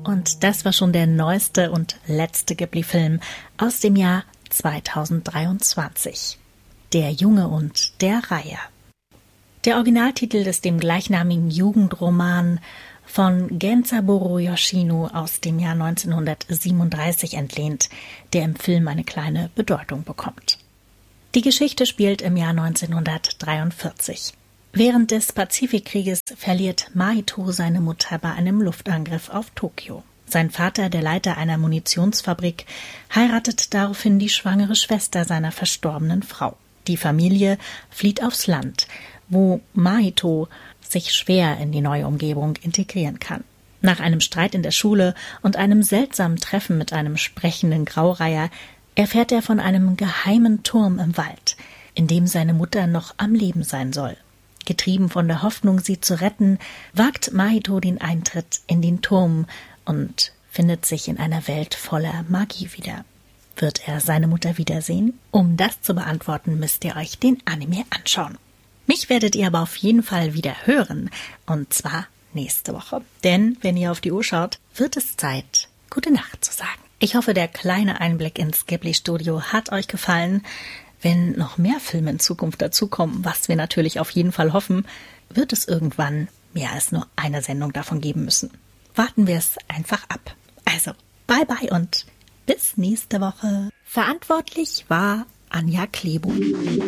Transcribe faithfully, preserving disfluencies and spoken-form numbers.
Und das war schon der neueste und letzte Ghibli-Film aus dem Jahr zweitausenddreiundzwanzig. Der Junge und der Reiher. Der Originaltitel ist dem gleichnamigen Jugendroman von Gensaburo Yoshino aus dem Jahr neunzehnhundertsiebenunddreißig entlehnt, der im Film eine kleine Bedeutung bekommt. Die Geschichte spielt im Jahr neunzehnhundertdreiundvierzig. Während des Pazifikkrieges verliert Mahito seine Mutter bei einem Luftangriff auf Tokio. Sein Vater, der Leiter einer Munitionsfabrik, heiratet daraufhin die schwangere Schwester seiner verstorbenen Frau. Die Familie flieht aufs Land, wo Mahito sich schwer in die neue Umgebung integrieren kann. Nach einem Streit in der Schule und einem seltsamen Treffen mit einem sprechenden Graureiher erfährt er von einem geheimen Turm im Wald, in dem seine Mutter noch am Leben sein soll. Getrieben von der Hoffnung, sie zu retten, wagt Mahito den Eintritt in den Turm und findet sich in einer Welt voller Magie wieder. Wird er seine Mutter wiedersehen? Um das zu beantworten, müsst ihr euch den Anime anschauen. Mich werdet ihr aber auf jeden Fall wieder hören, und zwar nächste Woche. Denn, wenn ihr auf die Uhr schaut, wird es Zeit, gute Nacht zu sagen. Ich hoffe, der kleine Einblick ins Ghibli-Studio hat euch gefallen. Wenn noch mehr Filme in Zukunft dazukommen, was wir natürlich auf jeden Fall hoffen, wird es irgendwann mehr als nur eine Sendung davon geben müssen. Warten wir es einfach ab. Also, bye bye und bis nächste Woche. Verantwortlich war Anja Klebo.